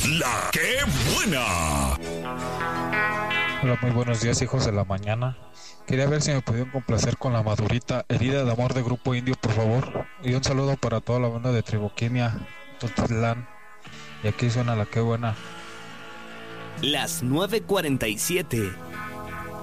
La que buena. Hola, muy buenos días, hijos de la mañana. Quería ver si me podían complacer con la madurita Herida de Amor de Grupo Indio, por favor. Y un saludo para toda la banda de Triboquimia, Tultitlán. Y aquí suena La que buena. Las 9:47.